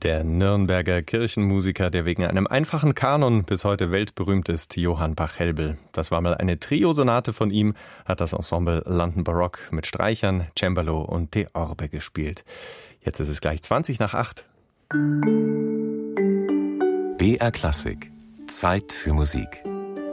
Der Nürnberger Kirchenmusiker, der wegen einem einfachen Kanon bis heute weltberühmt ist, Johann Pachelbel. Das war mal eine Triosonate von ihm, hat das Ensemble London Baroque mit Streichern, Cembalo und Theorbe gespielt. Jetzt ist es gleich 20:08. BR Klassik. Zeit für Musik.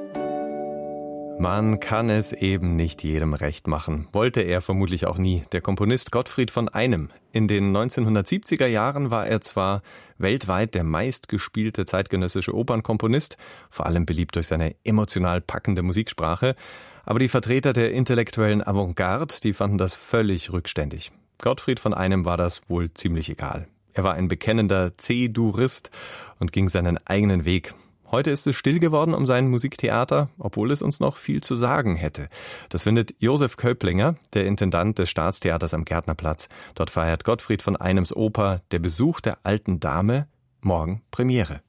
Man kann es eben nicht jedem recht machen. Wollte er vermutlich auch nie. Der Komponist Gottfried von Einem. In den 1970er Jahren war er zwar weltweit der meistgespielte zeitgenössische Opernkomponist, vor allem beliebt durch seine emotional packende Musiksprache, aber die Vertreter der intellektuellen Avantgarde, die fanden das völlig rückständig. Gottfried von Einem war das wohl ziemlich egal. Er war ein bekennender C-Durist und ging seinen eigenen Weg. Heute ist es still geworden um sein Musiktheater, obwohl es uns noch viel zu sagen hätte. Das findet Josef Köplinger, der Intendant des Staatstheaters am Gärtnerplatz. Dort feiert Gottfried von Einems Oper Der Besuch der alten Dame morgen Premiere.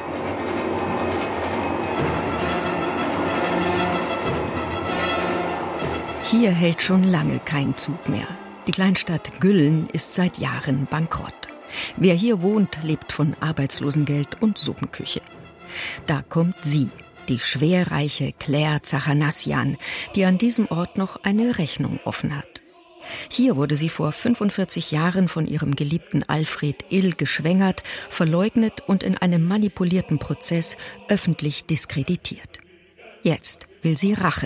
Hier hält schon lange kein Zug mehr. Die Kleinstadt Güllen ist seit Jahren bankrott. Wer hier wohnt, lebt von Arbeitslosengeld und Suppenküche. Da kommt sie, die schwerreiche Claire Zachanassian, die an diesem Ort noch eine Rechnung offen hat. Hier wurde sie vor 45 Jahren von ihrem geliebten Alfred Ill geschwängert, verleugnet und in einem manipulierten Prozess öffentlich diskreditiert. Jetzt will sie Rache